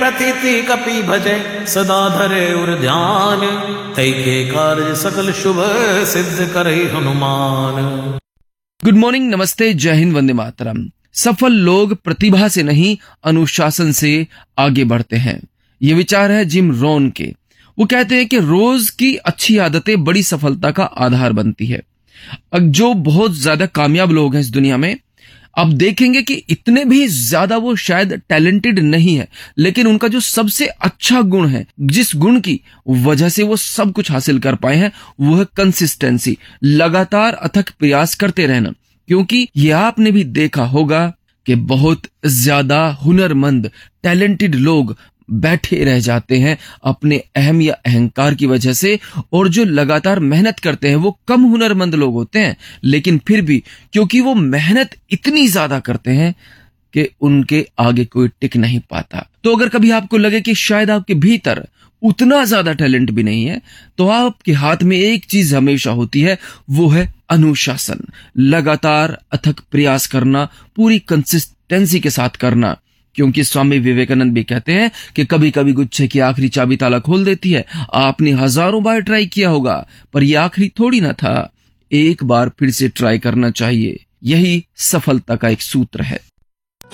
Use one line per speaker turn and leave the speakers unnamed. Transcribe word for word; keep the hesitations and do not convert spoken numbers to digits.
प्रतीति कपि भजे सदा धरे उर ध्यान, तै के कार्य सकल शुभ सिद्ध करे हनुमान।
गुड मॉर्निंग, नमस्ते, जय हिंद, वंदे मातरम। सफल लोग प्रतिभा से नहीं अनुशासन से आगे बढ़ते हैं। ये विचार है जिम रोन के। वो कहते हैं कि रोज की अच्छी आदतें बड़ी सफलता का आधार बनती है। जो बहुत ज्यादा कामयाब लोग हैं इस दुनिया में, अब देखेंगे कि इतने भी ज्यादा वो शायद टैलेंटेड नहीं है, लेकिन उनका जो सबसे अच्छा गुण है, जिस गुण की वजह से वो सब कुछ हासिल कर पाए हैं, वो है कंसिस्टेंसी, लगातार अथक प्रयास करते रहना। क्योंकि ये आपने भी देखा होगा कि बहुत ज्यादा हुनरमंद टैलेंटेड लोग बैठे रह जाते हैं अपने अहम या अहंकार की वजह से, और जो लगातार मेहनत करते हैं वो कम हुनरमंद लोग होते हैं, लेकिन फिर भी क्योंकि वो मेहनत इतनी ज्यादा करते हैं कि उनके आगे कोई टिक नहीं पाता। तो अगर कभी आपको लगे कि शायद आपके भीतर उतना ज्यादा टैलेंट भी नहीं है, तो आपके हाथ में एक चीज हमेशा होती है, वो है अनुशासन। लगातार अथक प्रयास करना, पूरी कंसिस्टेंसी के साथ करना। क्योंकि स्वामी विवेकानंद भी कहते हैं कि कभी कभी गुच्छे की आखिरी चाबी ताला खोल देती है। आपने हजारों बार ट्राई किया होगा, पर यह आखिरी थोड़ी ना था। एक बार फिर से ट्राई करना चाहिए। यही सफलता का एक सूत्र है।